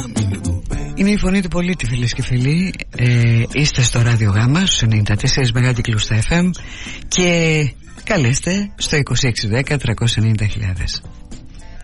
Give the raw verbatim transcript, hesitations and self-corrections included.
Είναι η φωνή του πολίτη, φίλες και φίλοι. ε, Είστε στο Ράδιο Γάμα στους ενενήντα τέσσερα μεγάκυκλους στα εφ εμ και καλέστε στο είκοσι έξι δέκα τριακόσια ενενήντα χιλιάδες.